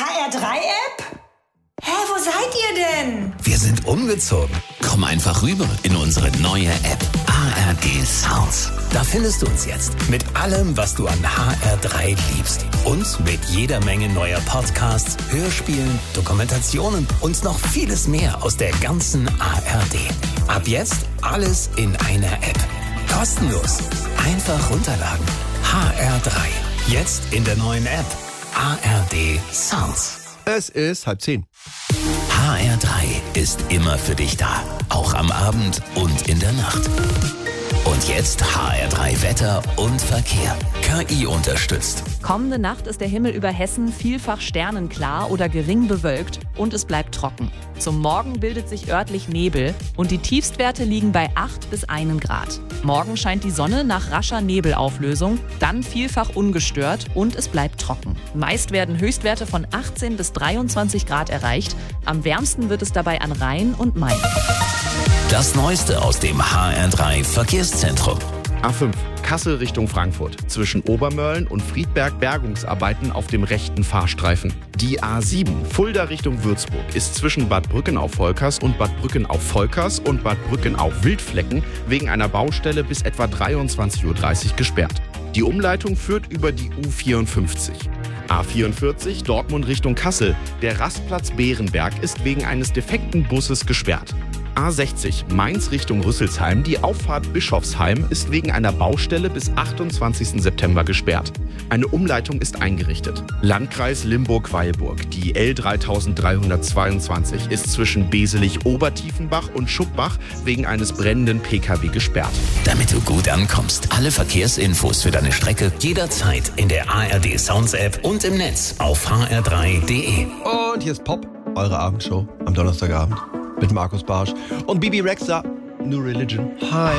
HR3-App? Hä, wo seid ihr denn? Wir sind umgezogen. Komm einfach rüber in unsere neue App ARD Sounds. Da findest du uns jetzt mit allem, was du an HR3 liebst. Und mit jeder Menge neuer Podcasts, Hörspielen, Dokumentationen und noch vieles mehr aus der ganzen ARD. Ab jetzt alles in einer App. Kostenlos. Einfach runterladen. HR3. Jetzt in der neuen App ARD Sounds. Es ist 9:30. HR3 ist immer für dich da. Auch am Abend und in der Nacht. Und jetzt HR3 Wetter und Verkehr. KI unterstützt. Kommende Nacht ist der Himmel über Hessen vielfach sternenklar oder gering bewölkt und es bleibt trocken. Zum Morgen bildet sich örtlich Nebel und die Tiefstwerte liegen bei 8 bis 1 Grad. Morgen scheint die Sonne nach rascher Nebelauflösung, dann vielfach ungestört und es bleibt trocken. Meist werden Höchstwerte von 18 bis 23 Grad erreicht. Am wärmsten wird es dabei an Rhein und Main. Das Neueste aus dem HR3 Verkehrszentrum. A5, Kassel Richtung Frankfurt. Zwischen Obermörlen und Friedberg Bergungsarbeiten auf dem rechten Fahrstreifen. Die A7, Fulda Richtung Würzburg, ist zwischen Bad Brückenauf-Volkers und Bad Brückenauf-Volkers und Bad Brückenauf-Wildflecken wegen einer Baustelle bis etwa 23:30 Uhr gesperrt. Die Umleitung führt über die U54. A44, Dortmund Richtung Kassel. Der Rastplatz Bärenberg ist wegen eines defekten Busses gesperrt. A60, Mainz Richtung Rüsselsheim. Die Auffahrt Bischofsheim ist wegen einer Baustelle bis 28. September gesperrt. Eine Umleitung ist eingerichtet. Landkreis Limburg-Weilburg. Die L3322 ist zwischen Beselich-Obertiefenbach und Schuppbach wegen eines brennenden PKW gesperrt. Damit du gut ankommst. Alle Verkehrsinfos für deine Strecke jederzeit in der ARD Sounds App und im Netz auf hr3.de. Und hier ist Pop, eure Abendshow am Donnerstagabend mit Markus Barsch und Bibi Rexha, New Religion. Hi.